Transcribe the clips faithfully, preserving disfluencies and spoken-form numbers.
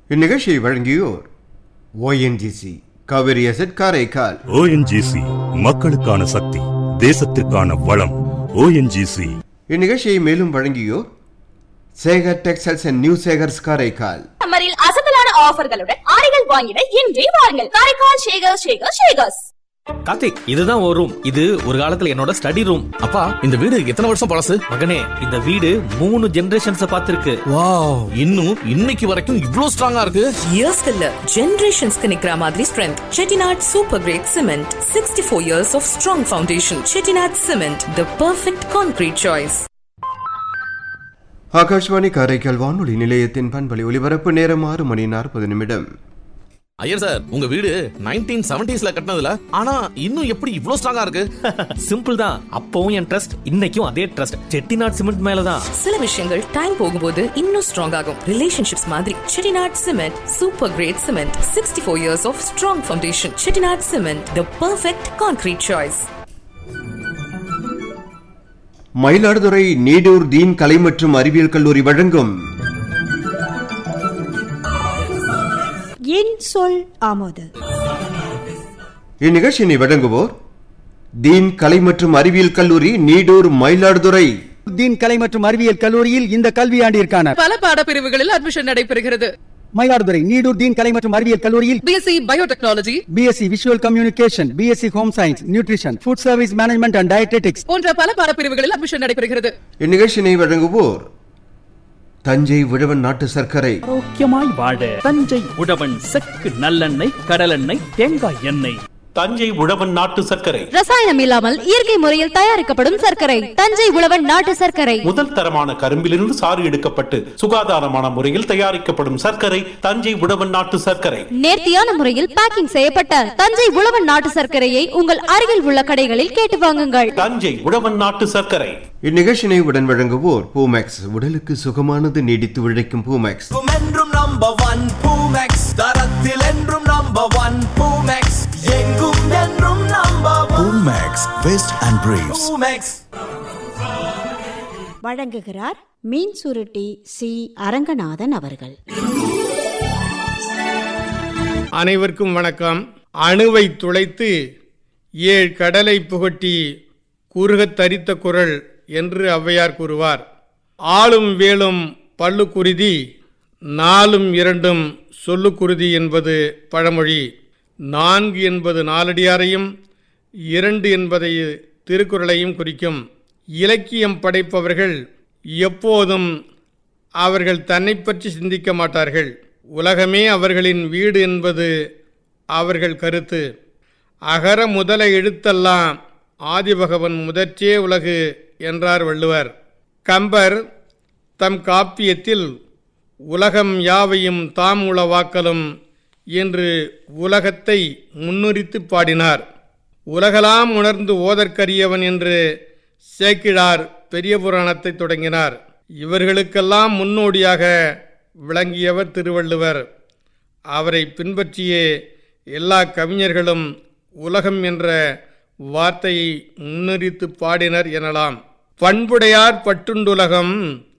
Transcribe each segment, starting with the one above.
இந்நிகழ்ச்சியை வழங்கியோர் ONGC Kaveri asset Karaikal. ONGC மக்களுக்கான சக்தி, தேசத்திற்கான வளம். ஓஎன்ஜிசி. இந்நிகழ்ச்சியை மேலும் வழங்கியோர் Sekar textiles and new Sekar's Karaikal. சம்மரில் அசத்தலான ஆஃபர்களுடன் ஆடைகள் வாங்கிட இன்றே வாருங்கள். காரைக்கால் சேகர் சேகர் சேகர்ஸ். கார்த்திக், இதுதான் ஒரு ரூம். இது ஒரு காலத்துல என்னோட ஸ்டடி ரூம். அப்பா, இந்த வீடு எத்தனை வருஷம் பழசு? மகனே, இந்த வீடு மூணு ஜெனரேஷன்ஸ் பார்த்திருக்கு. வாவ், இன்னும் இன்னைக்கு வரைக்கும் இவ்ளோ ஸ்ட்ராங்கா இருக்கு. இயர்ஸ் இல்ல, ஜெனரேஷன்ஸ்க்கு நிக்கிற மாதிரி strength. Chettinad super great cement, sixty four years of strong foundation. Chettinad cement, the perfect concrete choice. Akashvani Karaikal வானொலி நிலையத்தின் பண்பலை ஒலிபரப்பு நேரம் ஆறு மணி நாற்பது நிமிடம். ஐயர் சார், உங்க வீடு நைன்டீன் செவன்டீஸ்ல கட்டினதுல, ஆனா இன்னும் எப்படி இவ்ளோ ஸ்ட்ராங்கா இருக்கு? சிம்பிள் தான், அப்பவும் என் ட்ரஸ்ட், இன்னைக்கும் அதே ட்ரஸ்ட். செட்டிநாட் சிமெண்ட் மேலதான். சில விஷயங்கள் டைம் போகும்போது இன்னும் ஸ்ட்ராங் ஆகும். ரிலேஷன்ஷிப்ஸ் மாதிரி. Chettinad cement super great cement, sixty four years of strong foundation. Chettinad cement, the perfect concrete choice. Mayiladuthurai Needur தீன் கலை மற்றும் அறிவியல் கல்லூரி வழங்கும் என் சொல் ஆமோது. இந்நிகழ்ச்சியினை வழங்குவோர் தீன் கலை மற்றும் அறிவியல் கல்லூரி நீடூர் மயிலாடுதுறை. தீன் கலை மற்றும் அறிவியல் கல்லூரியில் இந்த கல்வியாண்டிற்கான பல பாடப்பிரிவுகளில் அட்மிஷன் நடைபெறுகிறது. மயிலாடுதுறை நீடூர் தீன் கலை மற்றும் அறிவியல் கல்லூரியில் BSc biotechnology, BSc visual communication, BSc home science, nutrition, food service management and dietetics போன்ற பல பாடப்பிரிவுகளில் அட்மிஷன் நடைபெறுகிறது. இந்நிகழ்ச்சியினை வழங்குவோர் தஞ்சை உழவன் நாட்டு சர்க்கரை. ஆரோக்கியமாய் வாழ தஞ்சை உழவன் செக்கு நல்லெண்ணெய், கடலெண்ணெய், தேங்காய் எண்ணெய். தஞ்சை உழவன் நாட்டு சர்க்கரை ரசாயனம் இல்லாமல் இயற்கை முறையில் தயாரிக்கப்படும் சர்க்கரை. தஞ்சை உழவன் நாட்டு சர்க்கரை. முதல் தரமான கரும்பிலிருந்து சாறு எடுக்கப்பட்டு சுகாதாரமான முறையில் தயாரிக்கப்படும் சர்க்கரை தஞ்சை உழவன் நாட்டு சர்க்கரை. நேர்த்தியான முறையில் பேக்கிங் செய்யப்பட்ட தஞ்சை உழவன் நாட்டு சர்க்கரையை உங்கள் அருகில் உள்ள கடைகளில் கேட்டு வாங்குங்கள். தஞ்சை உழவன் நாட்டு சர்க்கரை. இந்நிகழ்ச்சியினை உடன் வழங்குவோர் பூமேக்ஸ், உடலுக்கு சுகமானது நீடித்து உழைக்கும் பூமேக்ஸ். என்றும் நம்பர் ஒன் பூமேக்ஸ், தரத்தில் என்றும் நம்பர் ஒன் பூமேக்ஸ், எங்கும் என்றும் number one Poomex west and braves. Poomex வழங்குகிறார் மீன் சுருட்டி சி அரங்கநாதன் அவர்கள். அனைவருக்கும் வணக்கம். அணுவை துளைத்து ஏழு கடலை புகட்டி குறுகத் தரித்த குரல் என்று ஔவையார் கூறுவார். ஆளும் வேலும் பல்லு குருதி, நாலும் இரண்டும் சொல்லு குருதி என்பது பழமொழி. நான்கு என்பது நாலடியாரையும், இரண்டு என்பதை திருக்குறளையும் குறிக்கும். இலக்கியம் படைப்பவர்கள் எப்போதும் அவர்கள் தன்னை பற்றி சிந்திக்க மாட்டார்கள். உலகமே அவர்களின் வீடு என்பது அவர்கள் கருத்து. அகர முதல எழுத்தெல்லாம் ஆதிபகவன் முதற்றே உலகு என்றார் வள்ளுவர். கம்பர் தம் காப்பியத்தில் உலகம் யாவையும் தாம் உளவாக்கலும் என்று உலகத்தை முன்னுரித்து பாடினார். உலகலாம் உணர்ந்து ஓதற்கரியவன் என்று சேக்கிழார் பெரிய புராணத்தை தொடங்கினார். இவர்களுக்கெல்லாம் முன்னோடியாக விளங்கியவர் திருவள்ளுவர். அவரை பின்பற்றியே எல்லா கவிஞர்களும் உலகம் என்ற வார்த்தையை முன்னுரித்து பாடினர் எனலாம். பண்புடையார் பட்டுண்டுலகம்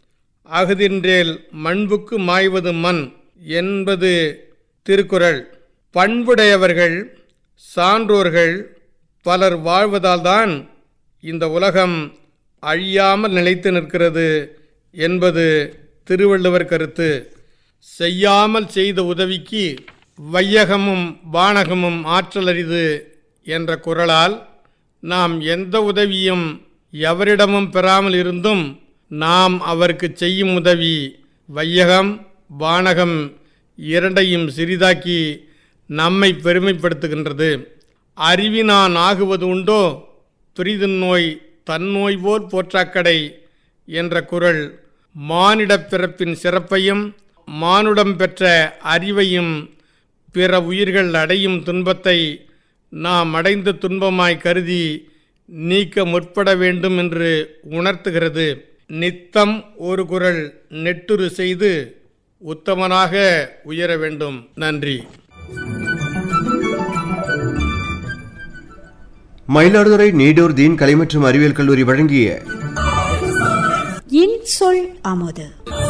அகுதின்றேல் மண்புக்கு மாய்வது மண் என்பது திருக்குறள். பண்புடையவர்கள் சான்றோர்கள் பலர் வாழ்வதால்தான் இந்த உலகம் அழியாமல் நிலைத்து நிற்கிறது என்பது திருவள்ளுவர் கருத்து. செய்யாமல் செய்த உதவிக்கு வையகமும் வானகமும் ஆற்றலரிது என்ற குறளால் நாம் எந்த உதவியும் எவரிடமும் பெறாமல் இருந்தும் நாம் அவருக்கு செய்யும் உதவி வையகம் வானகம் இரண்டையும் சிறிதாக்கி நம்மை பெருமைப்படுத்துகின்றது. அறிவினான் ஆகுவது உண்டோ பிரிதின் நோய் தன்னோய் போல் போற்றாக்கடை என்ற குறள் மானிடப் பிறப்பின் சிறப்பையும் மானுடம் பெற்ற அறிவையும் பிற உயிர்கள் அடையும் துன்பத்தை நாம் அடைந்த துன்பமாய் கருதி நீக்க முற்பட வேண்டும் என்று உணர்த்துகிறது. நித்தம் ஒரு குறள் நெட்டுரு செய்து உத்தமனாக உயர வேண்டும். நன்றி. மயிலாடுதுறை நீடூர் தீன் கலை மற்றும் அறிவியல் கல்லூரி வழங்கிய என் சொல் ஆமோது.